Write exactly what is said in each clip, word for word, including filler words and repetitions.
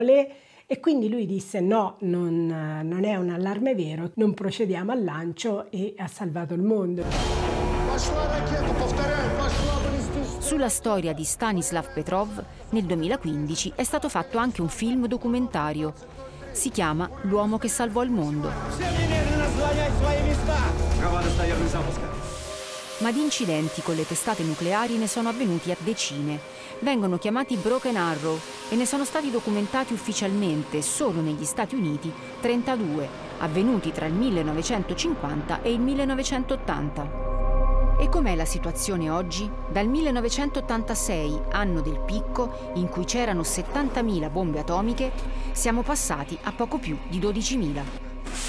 E quindi lui disse no, non, non è un allarme vero, non procediamo al lancio, e ha salvato il mondo. Sulla storia di Stanislav Petrov nel duemilaquindici è stato fatto anche un film documentario. Si chiama L'uomo che salvò il mondo. Ma di incidenti con le testate nucleari ne sono avvenuti a decine. Vengono chiamati Broken Arrow e ne sono stati documentati ufficialmente solo negli Stati Uniti trentadue, avvenuti tra il millenovecentocinquanta e il millenovecentottanta. E com'è la situazione oggi? Dal millenovecentottantasei, anno del picco, in cui c'erano settantamila bombe atomiche, siamo passati a poco più di dodicimila.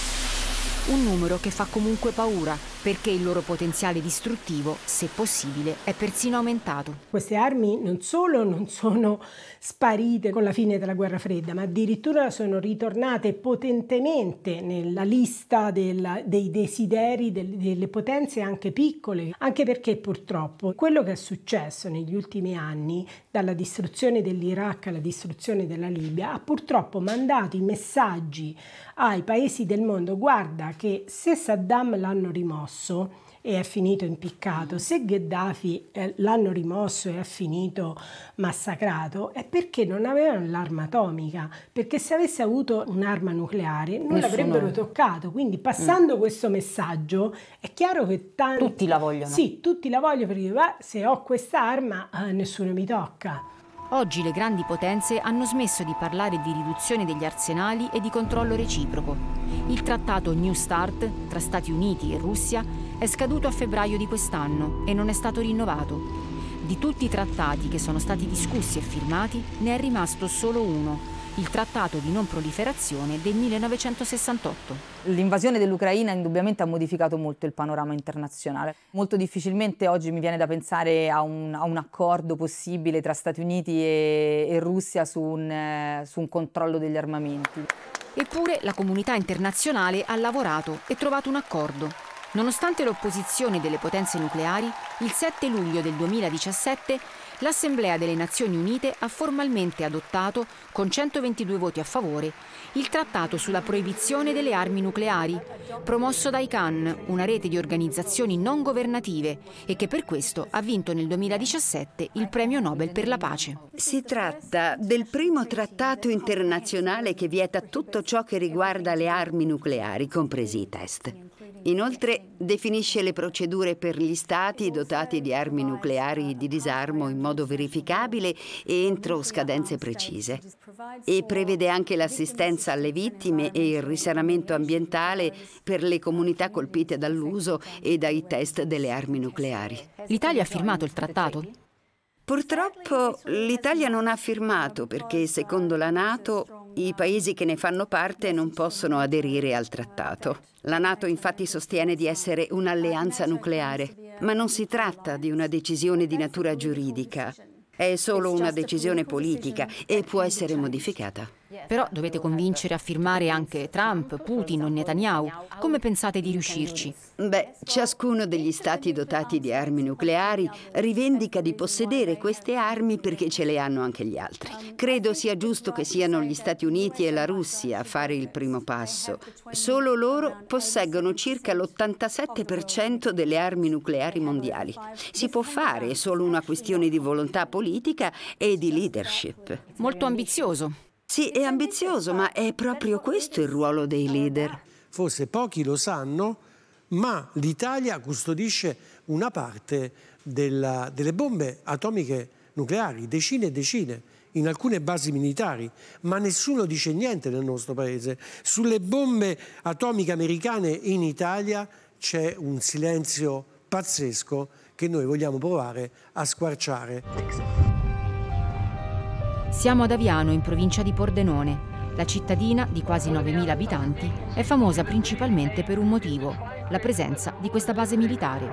Un numero che fa comunque paura, perché il loro potenziale distruttivo, se possibile, è persino aumentato. Queste armi non solo non sono sparite con la fine della guerra fredda, ma addirittura sono ritornate potentemente nella lista del, dei desideri del, delle potenze anche piccole, anche perché purtroppo quello che è successo negli ultimi anni, dalla distruzione dell'Iraq alla distruzione della Libia, ha purtroppo mandato i messaggi ai paesi del mondo: guarda che se Saddam l'hanno rimosso e è finito impiccato, se Gheddafi eh, l'hanno rimosso e è finito massacrato, è perché non avevano l'arma atomica, perché se avesse avuto un'arma nucleare non Nessuno. l'avrebbero toccato. Quindi passando mm. questo messaggio è chiaro che tanti, tutti la vogliono. Sì, tutti la vogliono, perché beh, se ho quest'arma eh, nessuno mi tocca. Oggi le grandi potenze hanno smesso di parlare di riduzione degli arsenali e di controllo reciproco. Il trattato New START tra Stati Uniti e Russia è scaduto a febbraio di quest'anno e non è stato rinnovato. Di tutti i trattati che sono stati discussi e firmati, ne è rimasto solo uno, il Trattato di non proliferazione del millenovecentosessantotto. L'invasione dell'Ucraina indubbiamente ha modificato molto il panorama internazionale. Molto difficilmente oggi mi viene da pensare a un, a un accordo possibile tra Stati Uniti e, e Russia su un, eh, su un controllo degli armamenti. Eppure la comunità internazionale ha lavorato e trovato un accordo. Nonostante l'opposizione delle potenze nucleari, il sette luglio del duemiladiciassette l'Assemblea delle Nazioni Unite ha formalmente adottato, con centoventidue voti a favore, il Trattato sulla proibizione delle armi nucleari, promosso da I C A N, una rete di organizzazioni non governative, e che per questo ha vinto nel duemiladiciassette il Premio Nobel per la pace. Si tratta del primo trattato internazionale che vieta tutto ciò che riguarda le armi nucleari, compresi i test. Inoltre definisce le procedure per gli stati dotati di armi nucleari di disarmo in modo verificabile e entro scadenze precise. E prevede anche l'assistenza alle vittime e il risanamento ambientale per le comunità colpite dall'uso e dai test delle armi nucleari. L'Italia ha firmato il trattato? Purtroppo l'Italia non ha firmato perché, secondo la NATO, i paesi che ne fanno parte non possono aderire al trattato. La NATO infatti sostiene di essere un'alleanza nucleare, ma non si tratta di una decisione di natura giuridica. È solo una decisione politica e può essere modificata. Però dovete convincere a firmare anche Trump, Putin o Netanyahu. Come pensate di riuscirci? Beh, ciascuno degli stati dotati di armi nucleari rivendica di possedere queste armi perché ce le hanno anche gli altri. Credo sia giusto che siano gli Stati Uniti e la Russia a fare il primo passo. Solo loro posseggono circa l'ottantasette per cento delle armi nucleari mondiali. Si può fare, è solo una questione di volontà politica e di leadership. Molto ambizioso. Sì, è ambizioso, ma è proprio questo il ruolo dei leader. Forse pochi lo sanno, ma l'Italia custodisce una parte della, delle bombe atomiche nucleari, decine e decine, in alcune basi militari, ma nessuno dice niente nel nostro paese. Sulle bombe atomiche americane in Italia c'è un silenzio pazzesco che noi vogliamo provare a squarciare. Siamo ad Aviano, in provincia di Pordenone. La cittadina, di quasi novemila abitanti, è famosa principalmente per un motivo: la presenza di questa base militare.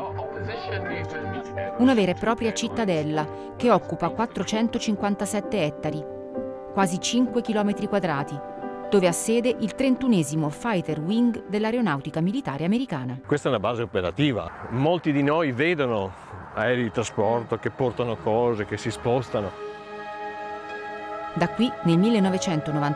Una vera e propria cittadella che occupa quattrocentocinquantasette ettari, quasi cinque chilometri quadrati, dove ha sede il trentunesimo Fighter Wing dell'aeronautica militare americana. Questa è una base operativa. Molti di noi vedono aerei di trasporto che portano cose, che si spostano. Da qui, nel millenovecentonovantasette,